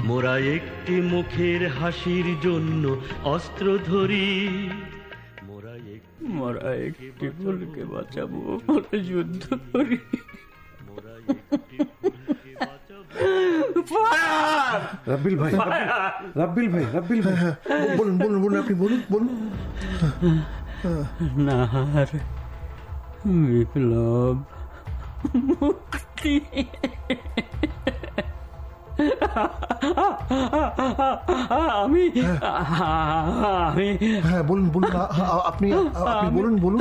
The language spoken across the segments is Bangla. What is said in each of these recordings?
মোরা একটি মুখের হাসির জন্য অস্ত্র ধরি, মোরা একটি ফুলকে বাঁচাবো, মোরা যুদ্ধ করি। রাব্বিল ভাই, রাব্বিল ভাই, রাব্বিল ভাই, বলুন বলুন বলুন, আপনি বলুন বলুন। নাহার, বিপ্লব, মুক্তি। আমি হ্যাঁ বলুন বলুন, আপনি আপনি বলুন বলুন।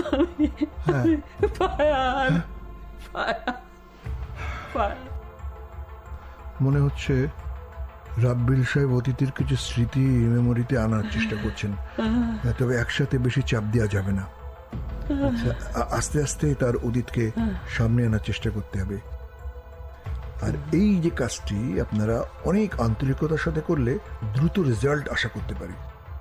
মনে হচ্ছে রাব্বিল সাহেব অতীতের কিছু স্মৃতি মেমোরিতে আনার চেষ্টা করছেন, তবে একসাথে বেশি চাপ দেওয়া যাবে না। আস্তে আস্তে তার অতীতকে সামনে আনার চেষ্টা করতে হবে। আর এই যে কাজটি আপনারা অনেক আন্তরিকতার সাথে করলে দ্রুত রেজাল্ট আশা করতে পারি।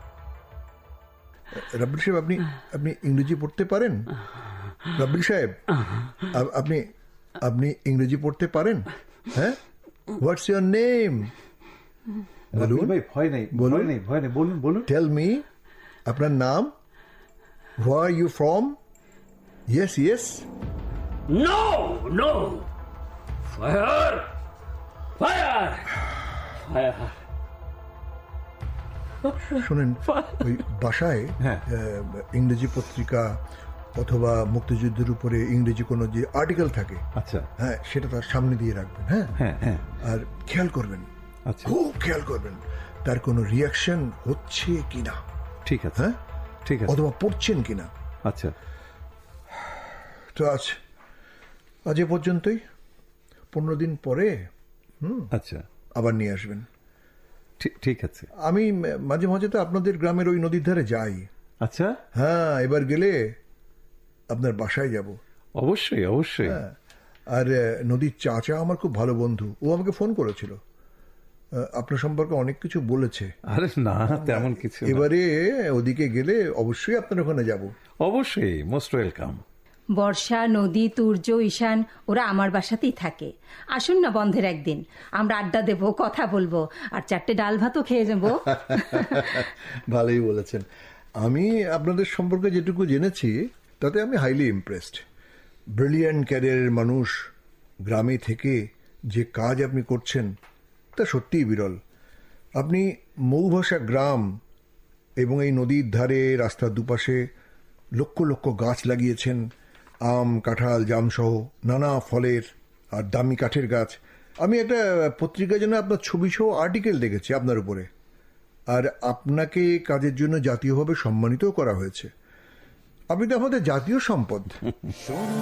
রাব্বিল সাহেব, আপনি আপনি ইংরেজি পড়তে পারেন? রাব্বিল সাহেব, আপনি আপনি ইংরেজি পড়তে পারেন? হ্যাঁ, হোয়াটস ইউর নেম? বলুন ভাই, ভয় নেই, ভয় নেই, ভয় নেই, বলুন বলুন। টেল মি, আপনার নাম, where you from? Yes yes. No no, fire fire fire. শোনেন, ওই বাসায় ইংরেজি পত্রিকা অথবা মুক্তিযুদ্ধের উপরে ইংরেজি কোনো যে আর্টিকেল থাকে, আচ্ছা, হ্যাঁ, সেটা তার সামনে দিয়ে রাখবেন। হ্যাঁ হ্যাঁ হ্যাঁ। আর খেয়াল করবেন, আচ্ছা, খুব খেয়াল করবেন তার কোনো রিয়াকশন হচ্ছে কিনা। ঠিক আছে, হ্যাঁ ঠিক আছে, অথবা পড়ছেন কিনা। আচ্ছা। তো আজ এ পর্যন্তই। 15 দিন পরে আচ্ছা, আবার নিয়ে আসবেন। ঠিক আছে। আমি মাঝে মাঝে তো আপনাদের গ্রামের ওই নদীর ধারে যাই। আচ্ছা, হ্যাঁ, এবার গেলে আপনার বাসায় যাব। অবশ্যই অবশ্যই। আর নদীর চাচা আমার খুব ভালো বন্ধু, ও আমাকে ফোন করেছিল, আপনার সম্পর্কে অনেক কিছু বলেছে। আরে না, তেমন কিছু না। এবারে ওদিকে গেলে অবশ্যই আপনার ওখানে যাব। অবশ্যই, মোস্ট ওয়েলকাম। বর্ষা, নদী, তুর্য, ঈশান ওরা আমার বাসাতেই থাকে। আসুন না বন্ধের একদিন, আমরা আড্ডা দেবো, কথা বলবো, আর 4টে ডাল ভাতও খেয়ে যাবো। ভালোই বলেছেন। আমি আপনাদের সম্পর্কে যেটুকু জেনেছি তাতে আমি হাইলি ইমপ্রেসড। ব্রিলিয়ান্ট ক্যারিয়ারের মানুষ গ্রামে থেকে যে কাজ আপনি করছেন তা সত্যিই বিরল। আপনি মৌভাষা গ্রাম এবং এই নদীর ধারে রাস্তার দুপাশে লক্ষ লক্ষ গাছ লাগিয়েছেন, আম, কাঁঠাল, জামসহ নানা ফলের আর দামি কাঠের গাছ। আমি একটা পত্রিকায় যেন আপনার ছবি সহ আর্টিকেল দেখেছি আপনার উপরে, আর আপনাকে কাজের জন্য জাতীয়ভাবে সম্মানিতও করা হয়েছে। আপনি তো আমাদের জাতীয় সম্পদ।